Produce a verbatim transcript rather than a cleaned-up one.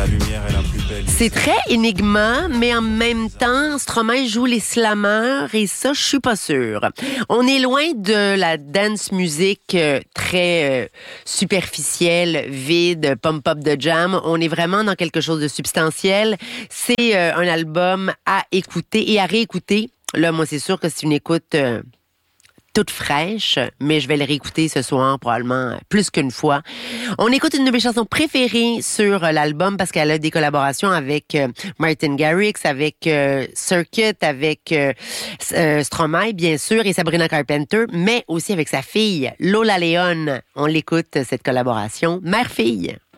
la lumière est la plus belle. C'est très Enigma, mais en même temps, Stromae joue les slammers et ça, je suis pas sûre. On est loin de la dance music euh, très euh, superficielle, vide, pump-up de jam. On est vraiment dans quelque chose de substantiel. C'est euh, un album à écouter et à réécouter. Là, moi, c'est sûr que c'est une écoute... Euh, toute fraîche, mais je vais le réécouter ce soir probablement plus qu'une fois. On écoute une de mes chansons préférées sur l'album parce qu'elle a des collaborations avec euh, Martin Garrix, avec euh, Circuit, avec euh, euh, Stromae bien sûr et Sabrina Carpenter, mais aussi avec sa fille Lola Leon. On l'écoute cette collaboration, mère-fille.